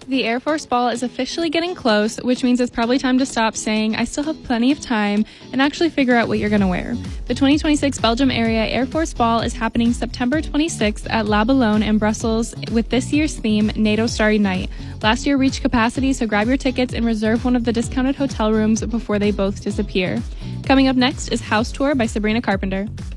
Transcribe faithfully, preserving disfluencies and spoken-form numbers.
The Air Force Ball is officially getting close, which means it's probably time to stop saying, I still have plenty of time, and actually figure out what you're going to wear. The twenty twenty-six Belgium Area Air Force Ball is happening September twenty-sixth at La Boulogne in Brussels with this year's theme, NATO Starry Night. Last year reached capacity, so grab your tickets and reserve one of the discounted hotel rooms before they both disappear. Coming up next is House Tour by Sabrina Carpenter.